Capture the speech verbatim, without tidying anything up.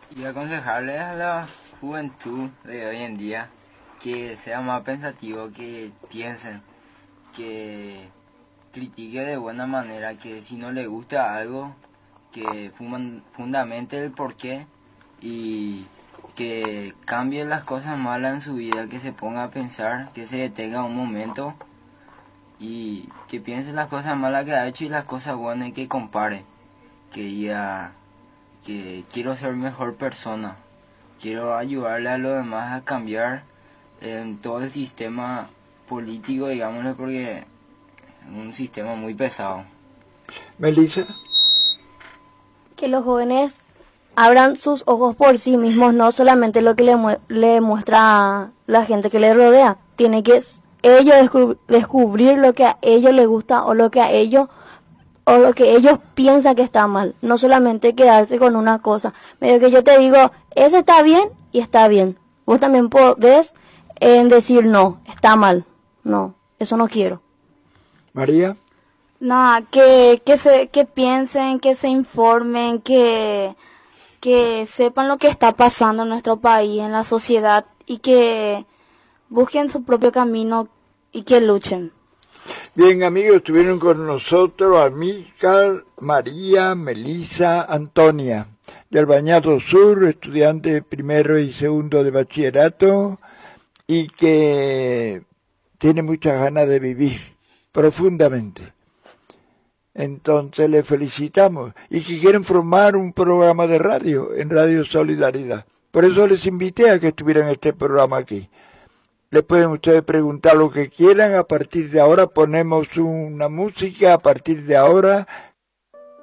Y aconsejarles a la juventud de hoy en día que sea más pensativo, que piensen, que critique de buena manera, que si no le gusta algo, que fundamente el porqué y que cambie las cosas malas en su vida, que se ponga a pensar, que se detenga un momento y que piense las cosas malas que ha hecho y las cosas buenas y que compare, que ya que quiero ser mejor persona, quiero ayudarle a los demás a cambiar en todo el sistema político, digámoslo, porque es un sistema muy pesado. Melissa. Que los jóvenes abran sus ojos por sí mismos, no solamente lo que le, mu le muestra la gente que le rodea. Tiene que ellos descub descubrir lo que a ellos les gusta o lo que a ellos o lo que ellos piensan que está mal. No solamente quedarse con una cosa. Medio que yo te digo, ese está bien y está bien. Vos también podés eh, decir, no, está mal. No, eso no quiero. María. Nada, que, que, se, que piensen, que se informen, que, que sepan lo que está pasando en nuestro país, en la sociedad, y que busquen su propio camino y que luchen. Bien, amigos, estuvieron con nosotros Amílcar, María, Melissa, Antonia, del Bañado Sur, estudiante de primero y segundo de bachillerato, y que tiene muchas ganas de vivir profundamente. Entonces le felicitamos y que quieren formar un programa de radio en Radio Solidaridad. Por eso les invité a que estuvieran en este programa aquí. Le pueden ustedes preguntar lo que quieran. A partir de ahora ponemos una música, a partir de ahora